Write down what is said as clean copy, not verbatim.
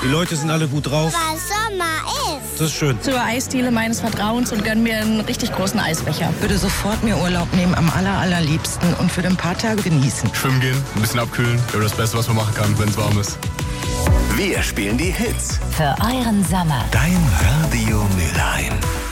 Die Leute sind alle gut drauf. Weil Sommer ist. Das ist schön. Zur Eisdiele meines Vertrauens und gönn mir einen richtig großen Eisbecher. Würde sofort mir Urlaub nehmen, am allerliebsten und für ein paar Tage genießen. Schwimmen gehen, ein bisschen abkühlen. Ja, das Beste, was man machen kann, wenn es warm ist. Wir spielen die Hits. Für euren Sommer. Dein Radio Mülheim.